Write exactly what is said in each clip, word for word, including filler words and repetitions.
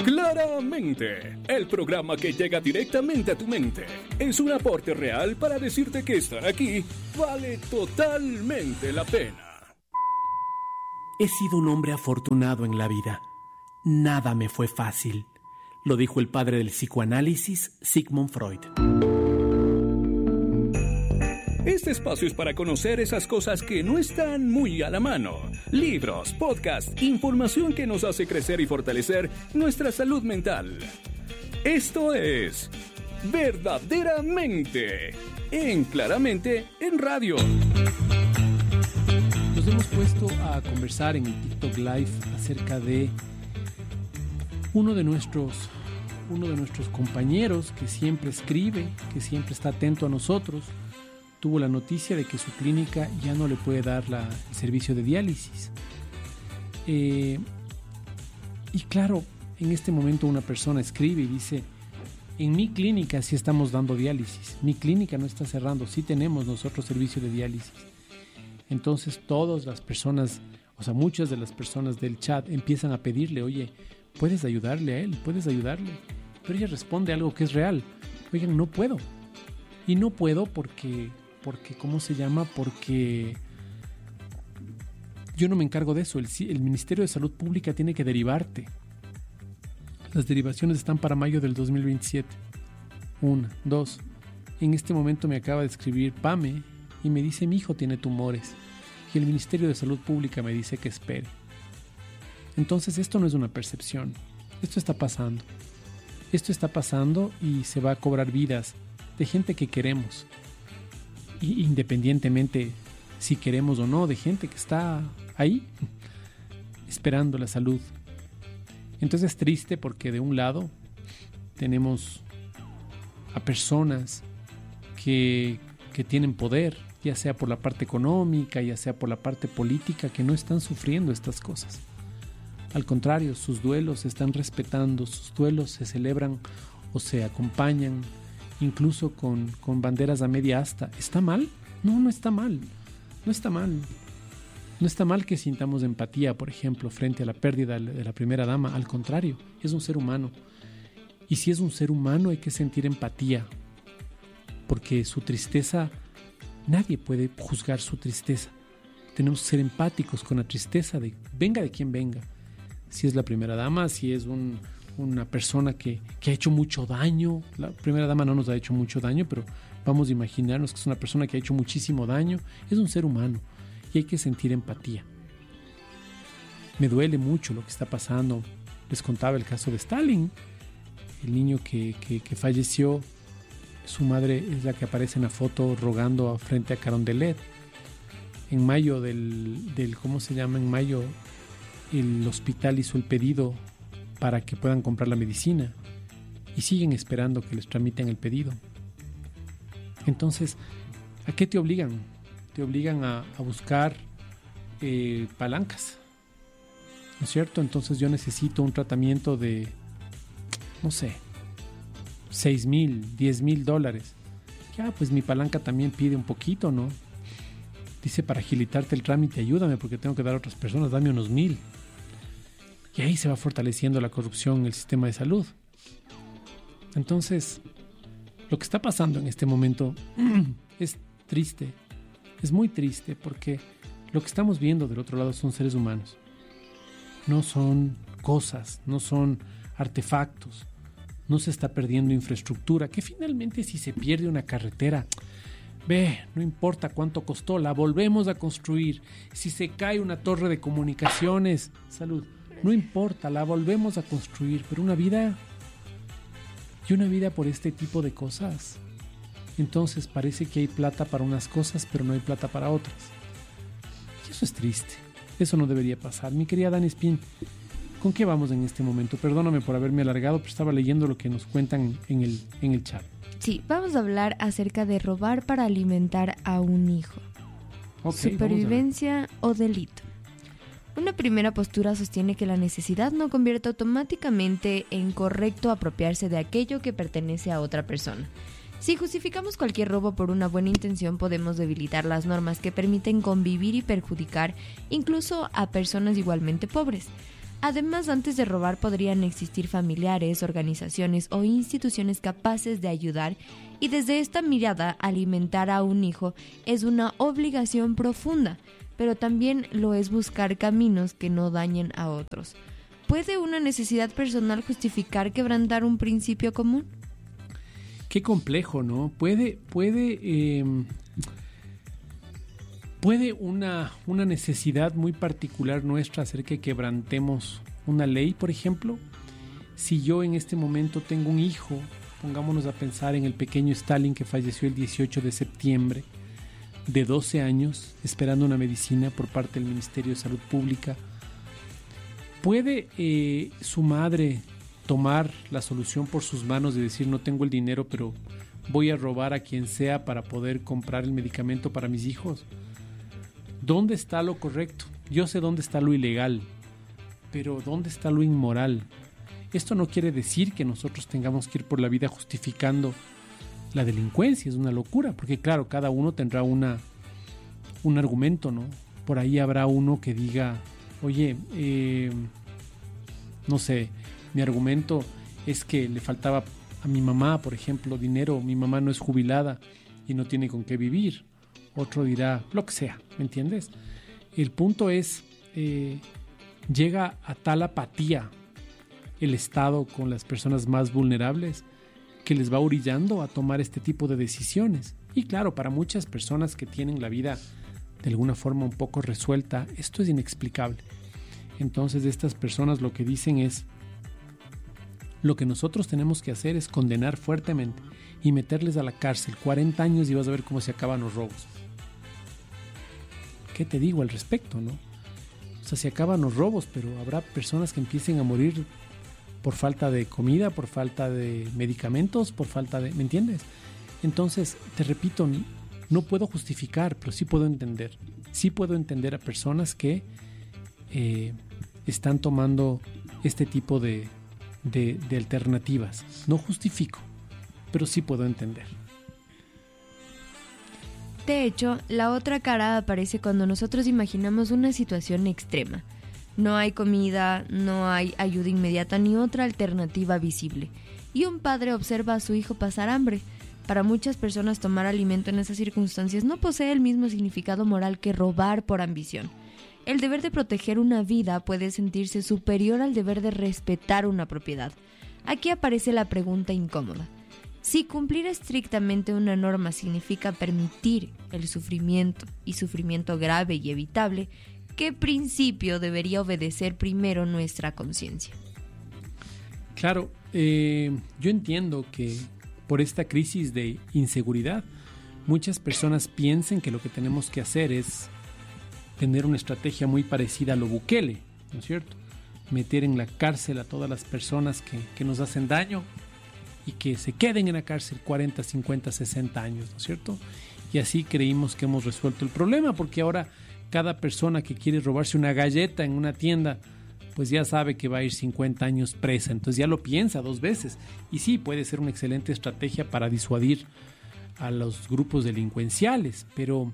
Claramente, el programa que llega directamente a tu mente es un aporte real para decirte que estar aquí vale totalmente la pena. He sido un hombre afortunado en la vida. Nada me fue fácil, lo dijo el padre del psicoanálisis, Sigmund Freud. Este espacio es para conocer esas cosas que no están muy a la mano. Libros, podcasts, información que nos hace crecer y fortalecer nuestra salud mental. Esto es Verdaderamente, en Claramente en Radio. Nos hemos puesto a conversar en el TikTok Live acerca de uno de nuestros, uno de nuestros compañeros que siempre escribe, que siempre está atento a nosotros. Tuvo la noticia de que su clínica ya no le puede dar la, el servicio de diálisis. Eh, y claro, en este momento una persona escribe y dice: en mi clínica sí estamos dando diálisis, mi clínica no está cerrando, sí tenemos nosotros servicio de diálisis. Entonces todas las personas, o sea, muchas de las personas del chat empiezan a pedirle: oye, ¿puedes ayudarle a él? ¿Puedes ayudarle? Pero ella responde algo que es real: oigan, no puedo. Y no puedo porque... porque, ¿cómo se llama? Porque yo no me encargo de eso. El, el Ministerio de Salud Pública tiene que derivarte. Las derivaciones están para mayo del dos mil veintisiete. Una, dos. En este momento me acaba de escribir Pame y me dice: mi hijo tiene tumores. Y el Ministerio de Salud Pública me dice que espere. Entonces esto no es una percepción. Esto está pasando. Esto está pasando y se va a cobrar vidas de gente que queremos. Independientemente si queremos o no, de gente que está ahí esperando la salud. Entonces es triste porque de un lado tenemos a personas que, que tienen poder, ya sea por la parte económica, ya sea por la parte política, que no están sufriendo estas cosas. Al contrario, sus duelos se están respetando, sus duelos se celebran o se acompañan incluso con, con banderas a media asta. ¿Está mal? No, no está mal. No está mal. No está mal que sintamos empatía, por ejemplo, frente a la pérdida de la primera dama. Al contrario, es un ser humano. Y si es un ser humano hay que sentir empatía, porque su tristeza, nadie puede juzgar su tristeza. Tenemos que ser empáticos con la tristeza de venga de quien venga. Si es la primera dama, si es un... una persona que, que ha hecho mucho daño. La primera dama no nos ha hecho mucho daño, pero vamos a imaginarnos que es una persona que ha hecho muchísimo daño. Es un ser humano y hay que sentir empatía. Me duele mucho lo que está pasando. Les contaba el caso de Stalin, el niño que, que, que falleció. Su madre es la que aparece en la foto rogando frente a Carondelet. En mayo del, del ¿cómo se llama? En mayo el hospital hizo el pedido para que puedan comprar la medicina y siguen esperando que les tramiten el pedido. Entonces, ¿a qué te obligan? Te obligan a, a buscar eh, palancas, ¿no es cierto? Entonces yo necesito un tratamiento de, no sé, seis mil, diez mil dólares. Ya, pues mi palanca también pide un poquito, ¿no? Dice: para agilitarte el trámite, ayúdame porque tengo que dar a otras personas, dame unos mil. Y ahí se va fortaleciendo la corrupción en el sistema de salud. Entonces, lo que está pasando en este momento es triste. Es muy triste porque lo que estamos viendo del otro lado son seres humanos. No son cosas, no son artefactos. No se está perdiendo infraestructura, que finalmente si se pierde una carretera, ve, no importa cuánto costó, la volvemos a construir. Si se cae una torre de comunicaciones, salud, no importa, la volvemos a construir. Pero una vida, y una vida por este tipo de cosas. Entonces parece que hay plata para unas cosas, pero no hay plata para otras. Y eso es triste. Eso no debería pasar. Mi querida Dani Spin, ¿con qué vamos en este momento? Perdóname por haberme alargado, pero estaba leyendo lo que nos cuentan en el, en el chat. Sí, vamos a hablar acerca de robar para alimentar a un hijo. Okay, supervivencia o delito. Una primera postura sostiene que la necesidad no convierte automáticamente en correcto apropiarse de aquello que pertenece a otra persona. Si justificamos cualquier robo por una buena intención, podemos debilitar las normas que permiten convivir y perjudicar incluso a personas igualmente pobres. Además, antes de robar podrían existir familiares, organizaciones o instituciones capaces de ayudar, y desde esta mirada alimentar a un hijo es una obligación profunda, pero también lo es buscar caminos que no dañen a otros. ¿Puede una necesidad personal justificar quebrantar un principio común? Qué complejo, ¿no? Puede, puede, eh, puede una, una necesidad muy particular nuestra hacer que quebrantemos una ley, por ejemplo. Si yo en este momento tengo un hijo, pongámonos a pensar en el pequeño Stalin que falleció el dieciocho de septiembre, de doce años, esperando una medicina por parte del Ministerio de Salud Pública. ¿Puede eh, su madre tomar la solución por sus manos y decir no tengo el dinero, pero voy a robar a quien sea para poder comprar el medicamento para mis hijos? ¿Dónde está lo correcto? Yo sé dónde está lo ilegal, pero ¿dónde está lo inmoral? Esto no quiere decir que nosotros tengamos que ir por la vida justificando la delincuencia, es una locura, porque claro, cada uno tendrá una, un argumento, ¿no? Por ahí habrá uno que diga, oye, eh, no sé, mi argumento es que le faltaba a mi mamá, por ejemplo, dinero, mi mamá no es jubilada y no tiene con qué vivir. Otro dirá, lo que sea, ¿me entiendes? El punto es, eh, llega a tal apatía el Estado con las personas más vulnerables que les va orillando a tomar este tipo de decisiones. Y claro, para muchas personas que tienen la vida de alguna forma un poco resuelta, esto es inexplicable. Entonces estas personas lo que dicen es, lo que nosotros tenemos que hacer es condenar fuertemente y meterles a la cárcel cuarenta años y vas a ver cómo se acaban los robos. ¿Qué te digo al respecto, no? O sea, se acaban los robos, pero habrá personas que empiecen a morir por falta de comida, por falta de medicamentos, por falta de... ¿Me entiendes? Entonces, te repito, no puedo justificar, pero sí puedo entender. Sí puedo entender a personas que eh, están tomando este tipo de, de, de alternativas. No justifico, pero sí puedo entender. De hecho, la otra cara aparece cuando nosotros imaginamos una situación extrema. No hay comida, no hay ayuda inmediata ni otra alternativa visible. Y un padre observa a su hijo pasar hambre. Para muchas personas tomar alimento en esas circunstancias no posee el mismo significado moral que robar por ambición. El deber de proteger una vida puede sentirse superior al deber de respetar una propiedad. Aquí aparece la pregunta incómoda. Si cumplir estrictamente una norma significa permitir el sufrimiento, y sufrimiento grave y evitable, ¿qué principio debería obedecer primero nuestra conciencia? Claro, eh, yo entiendo que por esta crisis de inseguridad, muchas personas piensan que lo que tenemos que hacer es tener una estrategia muy parecida a lo Bukele, ¿no es cierto? Meter en la cárcel a todas las personas que, que nos hacen daño y que se queden en la cárcel cuarenta, cincuenta, sesenta años, ¿no es cierto? Y así creímos que hemos resuelto el problema, porque ahora cada persona que quiere robarse una galleta en una tienda, pues ya sabe que va a ir cincuenta años presa, entonces ya lo piensa dos veces. Y sí, puede ser una excelente estrategia para disuadir a los grupos delincuenciales, pero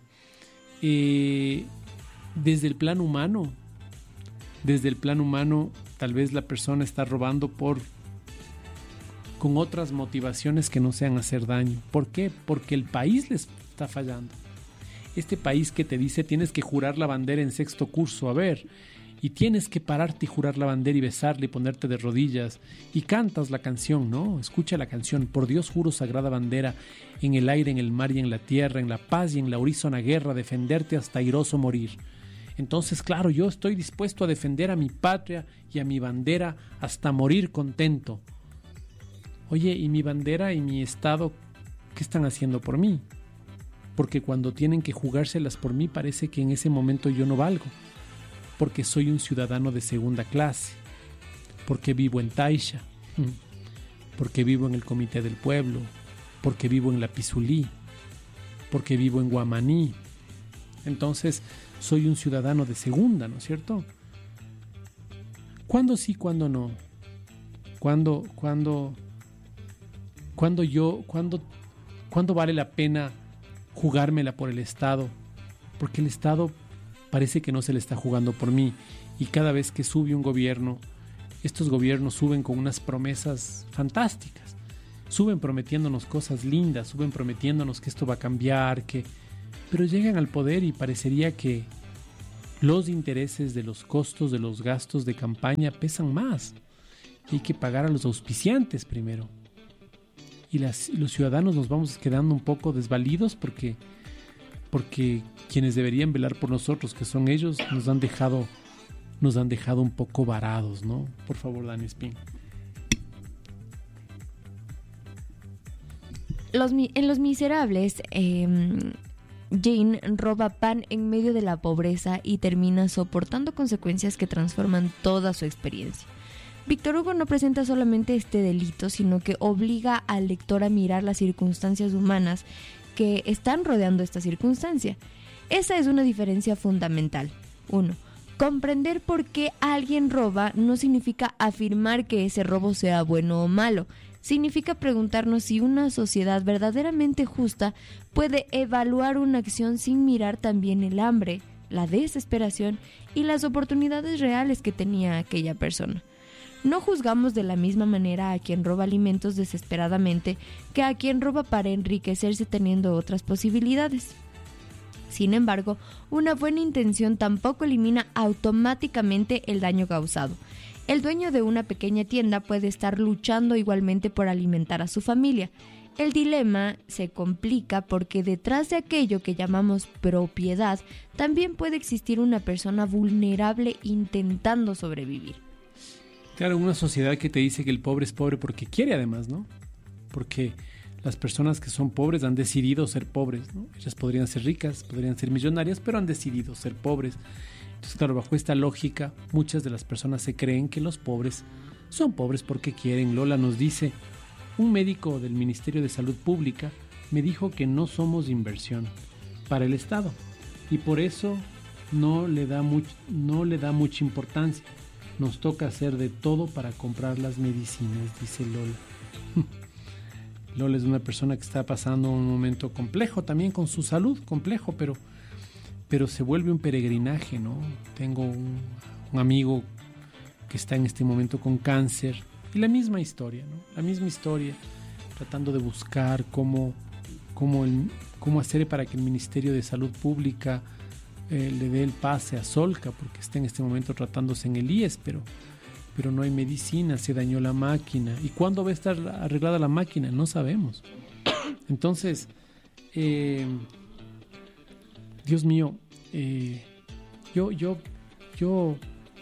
eh, desde el plano humano, desde el plano humano, tal vez la persona está robando por con otras motivaciones que no sean hacer daño. ¿Por qué? Porque el país les está fallando. Este país que te dice tienes que jurar la bandera en sexto curso, a ver, y tienes que pararte y jurar la bandera y besarle y ponerte de rodillas, y cantas la canción, ¿no? Escucha la canción, por Dios juro sagrada bandera, en el aire, en el mar y en la tierra, en la paz y en la horizona guerra, defenderte hasta airoso morir. Entonces, claro, yo estoy dispuesto a defender a mi patria y a mi bandera hasta morir contento. Oye, ¿y mi bandera y mi Estado qué están haciendo por mí? Porque cuando tienen que jugárselas por mí parece que en ese momento yo no valgo, porque soy un ciudadano de segunda clase, porque vivo en Taisha, porque vivo en el Comité del Pueblo, porque vivo en La Pizulí, porque vivo en Guamaní. Entonces soy un ciudadano de segunda, ¿no es cierto? ¿Cuándo sí, cuándo no? ¿Cuándo, cuándo, cuándo yo, cuándo, cuándo vale la pena jugármela por el Estado? Porque el Estado parece que no se le está jugando por mí. Y cada vez que sube un gobierno, estos gobiernos suben con unas promesas fantásticas. Suben prometiéndonos cosas lindas, suben prometiéndonos que esto va a cambiar, que... pero llegan al poder y parecería que los intereses de los costos de los gastos de campaña pesan más. Hay que pagar a los auspiciantes primero. Y las, los ciudadanos nos vamos quedando un poco desvalidos porque, porque quienes deberían velar por nosotros, que son ellos, nos han dejado, nos han dejado un poco varados, ¿no? Por favor, Dani Espín. Los, en Los Miserables, eh, Jane roba pan en medio de la pobreza y termina soportando consecuencias que transforman toda su experiencia. Víctor Hugo no presenta solamente este delito, sino que obliga al lector a mirar las circunstancias humanas que están rodeando esta circunstancia. Esa es una diferencia fundamental. Uno, comprender por qué alguien roba no significa afirmar que ese robo sea bueno o malo. Significa preguntarnos si una sociedad verdaderamente justa puede evaluar una acción sin mirar también el hambre, la desesperación y las oportunidades reales que tenía aquella persona. No juzgamos de la misma manera a quien roba alimentos desesperadamente que a quien roba para enriquecerse teniendo otras posibilidades. Sin embargo, una buena intención tampoco elimina automáticamente el daño causado. El dueño de una pequeña tienda puede estar luchando igualmente por alimentar a su familia. El dilema se complica porque detrás de aquello que llamamos propiedad también puede existir una persona vulnerable intentando sobrevivir. Claro, una sociedad que te dice que el pobre es pobre porque quiere, además, ¿no? Porque las personas que son pobres han decidido ser pobres, ¿no? Ellas podrían ser ricas, podrían ser millonarias, pero han decidido ser pobres. Entonces, claro, bajo esta lógica, muchas de las personas se creen que los pobres son pobres porque quieren. Lola nos dice, un médico del Ministerio de Salud Pública me dijo que no somos inversión para el Estado y por eso no le da much, no le da mucha importancia. Nos toca hacer de todo para comprar las medicinas, dice Lola. Lola es una persona que está pasando un momento complejo también con su salud, complejo, pero, pero se vuelve un peregrinaje, ¿no? Tengo un, un amigo que está en este momento con cáncer y la misma historia, ¿no? La misma historia, tratando de buscar cómo, cómo, el, cómo hacer para que el Ministerio de Salud Pública Eh, le dé el pase a Solca porque está en este momento tratándose en el I E S, pero, pero no hay medicina, se dañó la máquina. ¿Y cuándo va a estar arreglada la máquina? No sabemos. Entonces, eh, Dios mío, eh, yo, yo, yo,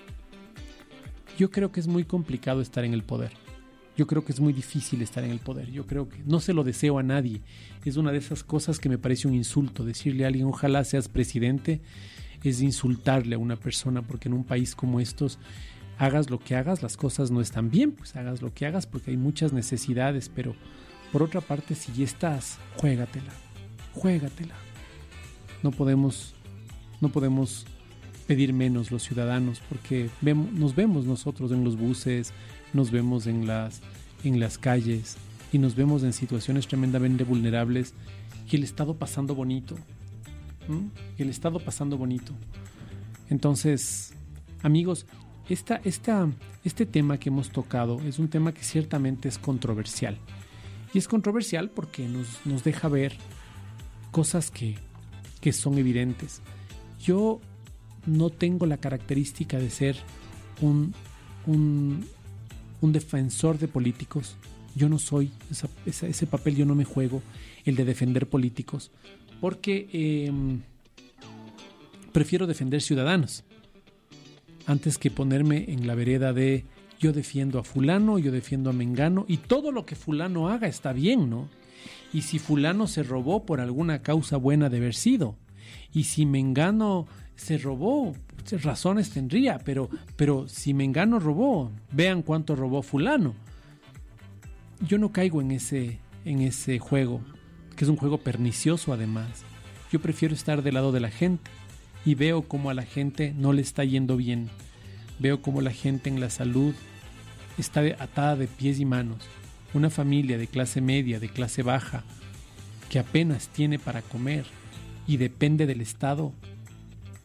yo creo que es muy complicado estar en el poder. Yo creo que es muy difícil estar en el poder. Yo creo que no se lo deseo a nadie. Es una de esas cosas que me parece un insulto. Decirle a alguien, ojalá seas presidente, es insultarle a una persona, porque en un país como estos, hagas lo que hagas, las cosas no están bien. Pues hagas lo que hagas porque hay muchas necesidades. Pero por otra parte, si ya estás, juégatela. Juégatela. No podemos, no podemos pedir menos los ciudadanos porque vemos, nos vemos nosotros en los buses, nos vemos en las, en las calles y nos vemos en situaciones tremendamente vulnerables y el Estado pasando bonito. ¿Mm? El Estado pasando bonito. Entonces, amigos, esta, esta, este tema que hemos tocado es un tema que ciertamente es controversial. Y es controversial porque nos, nos deja ver cosas que, que son evidentes. Yo no tengo la característica de ser un... un un defensor de políticos. Yo no soy, esa, esa, ese papel yo no me juego, el de defender políticos, porque eh, prefiero defender ciudadanos antes que ponerme en la vereda de yo defiendo a fulano, yo defiendo a mengano y todo lo que fulano haga está bien, ¿no? Y si fulano se robó por alguna causa buena de haber sido, y si mengano se robó, razones tendría, pero, pero si mengano robó, vean cuánto robó fulano. Yo no caigo en ese, en ese juego, que es un juego pernicioso además. Yo prefiero estar del lado de la gente y veo cómo a la gente no le está yendo bien. Veo cómo la gente en la salud está atada de pies y manos. Una familia de clase media, de clase baja, que apenas tiene para comer y depende del Estado,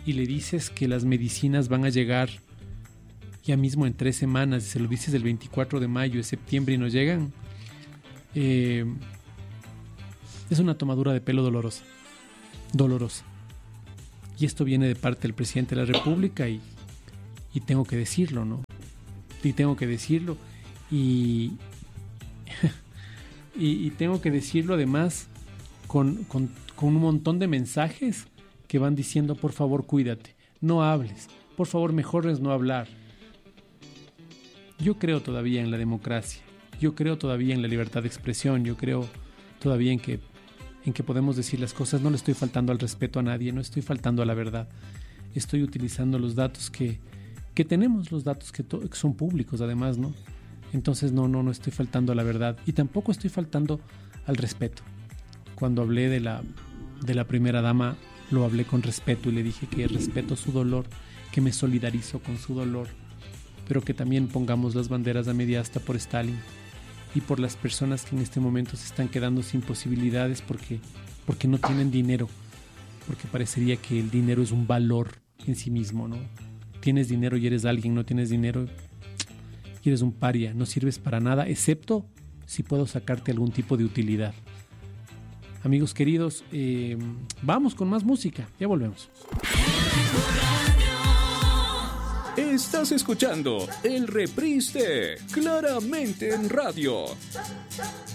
y le dices que las medicinas van a llegar ya mismo en tres semanas, y se lo dices el veinticuatro de mayo, de septiembre, y no llegan, eh, es una tomadura de pelo dolorosa, dolorosa. Y esto viene de parte del presidente de la República y, y tengo que decirlo, ¿no? Y tengo que decirlo y, y, y tengo que decirlo además con, con, con un montón de mensajes que van diciendo, por favor, cuídate, no hables, por favor, mejor es no hablar. Yo creo todavía en la democracia, yo creo todavía en la libertad de expresión, yo creo todavía en que, en que podemos decir las cosas, no le estoy faltando al respeto a nadie, no estoy faltando a la verdad, estoy utilizando los datos que, que tenemos, los datos que, to, que son públicos además, ¿no? Entonces no, no, no estoy faltando a la verdad y tampoco estoy faltando al respeto. Cuando hablé de la, de la primera dama, lo hablé con respeto y le dije que respeto su dolor, que me solidarizo con su dolor, pero que también pongamos las banderas a media asta por Stalin y por las personas que en este momento se están quedando sin posibilidades porque, porque no tienen dinero, porque parecería que el dinero es un valor en sí mismo, ¿no? Tienes dinero y eres alguien, no tienes dinero y eres un paria, no sirves para nada, excepto si puedo sacarte algún tipo de utilidad. Amigos queridos, eh, vamos con más música, ya volvemos. Estás escuchando el reprise de Claramente en Radio.